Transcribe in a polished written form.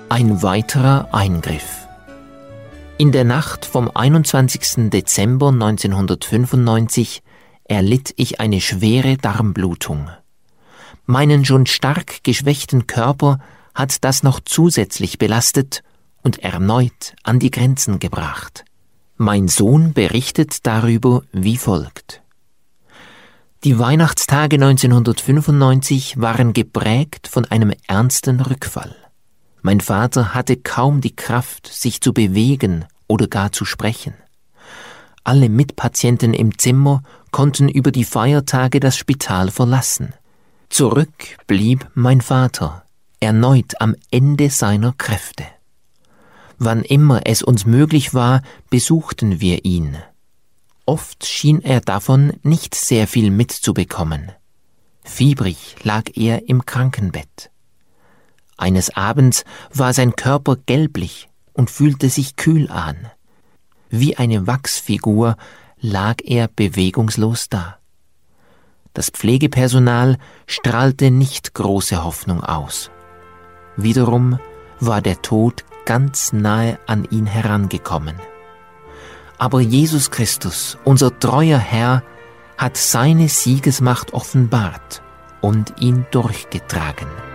Ein weiterer Eingriff. In der Nacht vom 21. Dezember 1995 erlitt ich eine schwere Darmblutung. Meinen schon stark geschwächten Körper hat das noch zusätzlich belastet und erneut an die Grenzen gebracht. Mein Sohn berichtet darüber wie folgt. Die Weihnachtstage 1995 waren geprägt von einem ernsten Rückfall. Mein Vater hatte kaum die Kraft, sich zu bewegen oder gar zu sprechen. Alle Mitpatienten im Zimmer konnten über die Feiertage das Spital verlassen. Zurück blieb mein Vater, erneut am Ende seiner Kräfte. Wann immer es uns möglich war, besuchten wir ihn. Oft schien er davon nicht sehr viel mitzubekommen. Fiebrig lag er im Krankenbett. Eines Abends war sein Körper gelblich und fühlte sich kühl an. Wie eine Wachsfigur lag er bewegungslos da. Das Pflegepersonal strahlte nicht große Hoffnung aus. Wiederum war der Tod ganz nahe an ihn herangekommen. Aber Jesus Christus, unser treuer Herr, hat seine Siegesmacht offenbart und ihn durchgetragen.